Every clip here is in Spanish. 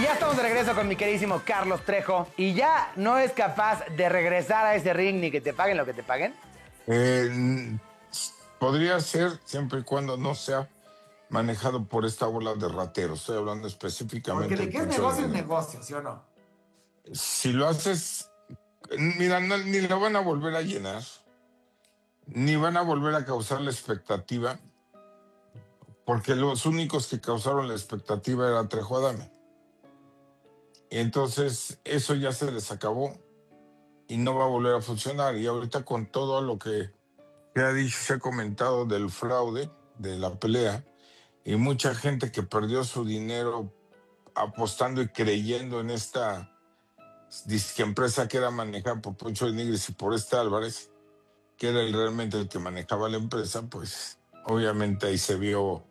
Y ya estamos de regreso con mi queridísimo Carlos Trejo. ¿Y ya no es capaz de regresar a ese ring ni que te paguen lo que te paguen? Podría ser siempre y cuando no sea manejado por esta bola de rateros. Estoy hablando Porque específicamente de del qué es Pulso de Negro. negocio, ¿sí o no? Si lo haces, mira, ni lo van a volver a llenar, ni van a volver a causar la expectativa, porque los únicos que causaron la expectativa era Trejo Adame. Y entonces eso ya se les acabó y no va a volver a funcionar. Y ahorita con todo lo que se ha dicho, se ha comentado del fraude, de la pelea, y mucha gente que perdió su dinero apostando y creyendo en esta disque empresa que era manejada por Poncho de Nigris y por Álvarez, que era realmente el que manejaba la empresa, pues obviamente ahí se vio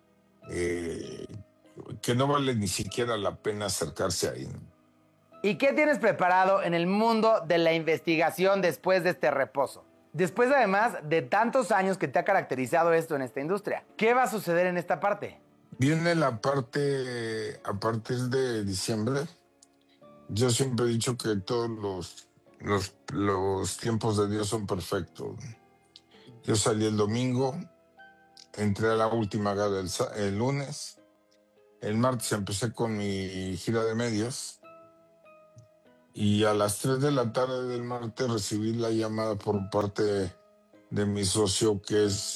que no vale ni siquiera la pena acercarse ahí, ¿no? ¿Y qué tienes preparado en el mundo de la investigación después de este reposo? Después, además, de tantos años que te ha caracterizado esto en esta industria, ¿qué va a suceder en esta parte? Viene la parte a partir de diciembre. Yo siempre he dicho que todos los tiempos de Dios son perfectos. Yo salí el domingo, entré a la última gala el lunes, el martes empecé con mi gira de medios y a las 3 de la tarde del martes recibí la llamada por parte de mi socio, que es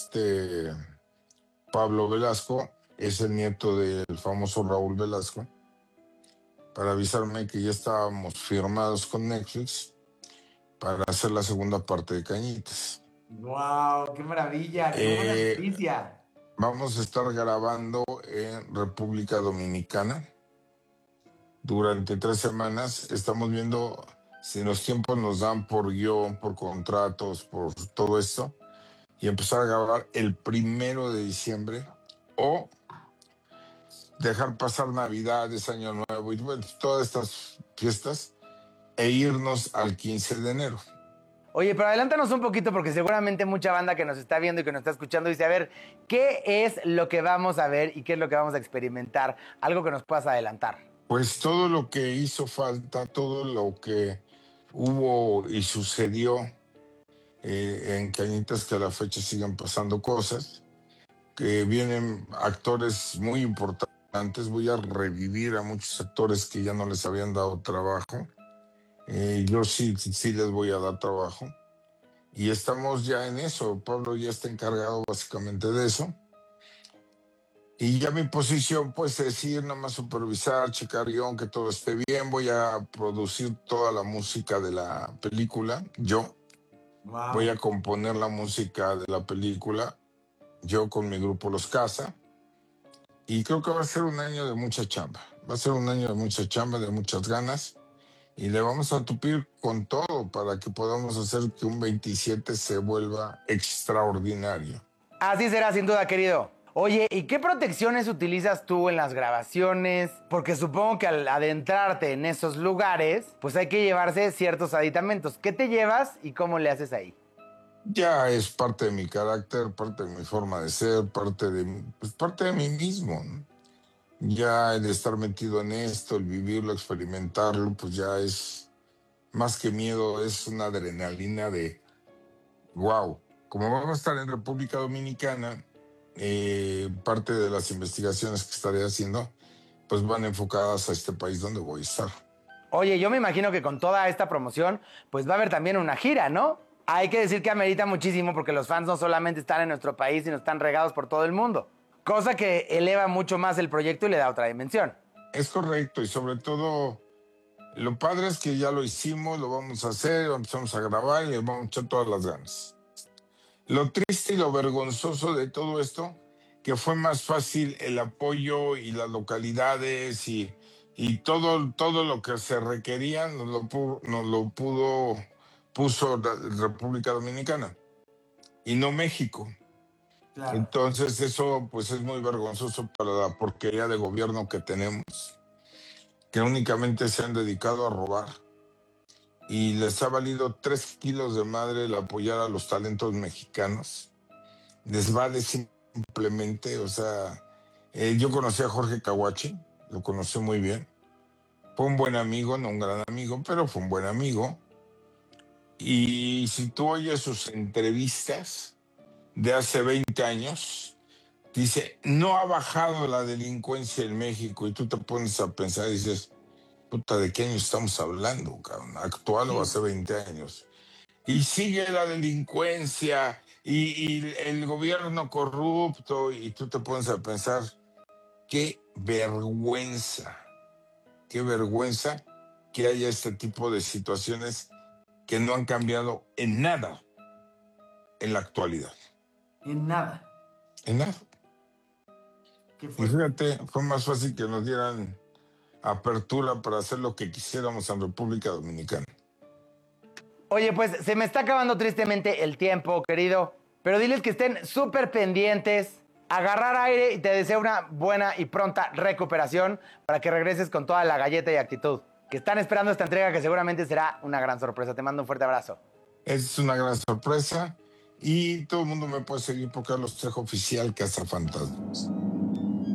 Pablo Velasco, es el nieto del famoso Raúl Velasco, para avisarme que ya estábamos firmados con Netflix para hacer la segunda parte de Cañitas. ¡Wow! ¡Qué maravilla! ¡Qué buena noticia! Vamos a estar grabando en República Dominicana durante 3 semanas. Estamos viendo si los tiempos nos dan por guión, por contratos, por todo esto, y empezar a grabar el 1 de diciembre o dejar pasar Navidades, Año Nuevo y bueno, todas estas fiestas e irnos al 15 de enero. Oye, pero adelántanos un poquito porque seguramente mucha banda que nos está viendo y que nos está escuchando dice, a ver, ¿qué es lo que vamos a ver y qué es lo que vamos a experimentar? Algo que nos puedas adelantar. Pues todo lo que hizo falta, todo lo que hubo y sucedió en Cañitas, que a la fecha siguen pasando cosas, que vienen actores muy importantes. Voy a revivir a muchos actores que ya no les habían dado trabajo. Yo sí les voy a dar trabajo. Y estamos ya en eso. Pablo ya está encargado básicamente de eso. Y ya mi posición, pues, es ir nada más supervisar, checar guión, que todo esté bien. Voy a producir toda la música de la película. Yo voy a componer la música de la película. Yo con mi grupo Los Casa. Y creo que va a ser un año de mucha chamba. Va a ser un año de mucha chamba, de muchas ganas. Y le vamos a tupir con todo para que podamos hacer que un 27 se vuelva extraordinario. Así será sin duda, querido. Oye, ¿y qué protecciones utilizas tú en las grabaciones? Porque supongo que al adentrarte en esos lugares, pues hay que llevarse ciertos aditamentos. ¿Qué te llevas y cómo le haces ahí? Ya es parte de mi carácter, parte de mi forma de ser, parte de mí mismo, ¿no? Ya el estar metido en esto, el vivirlo, experimentarlo, pues ya es más que miedo, es una adrenalina de wow. Como vamos a estar en República Dominicana, parte de las investigaciones que estaré haciendo, pues van enfocadas a este país donde voy a estar. Oye, yo me imagino que con toda esta promoción, pues va a haber también una gira, ¿no? Hay que decir que amerita muchísimo porque los fans no solamente están en nuestro país, sino están regados por todo el mundo. Cosa que eleva mucho más el proyecto y le da otra dimensión. Es correcto, y sobre todo, lo padre es que ya lo hicimos, lo vamos a hacer, lo empezamos a grabar y le vamos a echar todas las ganas. Lo triste y lo vergonzoso de todo esto, que fue más fácil el apoyo y las localidades y todo lo que se requería puso la República Dominicana y no México. Claro. Entonces eso pues es muy vergonzoso para la porquería de gobierno que tenemos, que únicamente se han dedicado a robar y les ha valido 3 kilos de madre el apoyar a los talentos mexicanos. Les vale simplemente, o sea, yo conocí a Jorge Kawachi, lo conocí muy bien. Fue un buen amigo, no un gran amigo, pero fue un buen amigo. Y si tú oyes sus entrevistas de hace 20 años, dice, no ha bajado la delincuencia en México. Y tú te pones a pensar y dices, puta, ¿de qué año estamos hablando, cabrón? ¿Actual o Sí. hace 20 años? Y sigue la delincuencia y el gobierno corrupto. Y tú te pones a pensar, qué vergüenza que haya este tipo de situaciones que no han cambiado en nada en la actualidad. En nada. En nada. Qué Y fuerte. fíjate, fue más fácil que nos dieran apertura para hacer lo que quisiéramos en República Dominicana. Oye, pues se me está acabando tristemente el tiempo, querido. Pero diles que estén súper pendientes, agarrar aire y te deseo una buena y pronta recuperación para que regreses con toda la galleta y actitud. Que están esperando esta entrega que seguramente será una gran sorpresa. Te mando un fuerte abrazo. Es una gran sorpresa y todo el mundo me puede seguir por Carlos Trejo Oficial Cazafantasmas.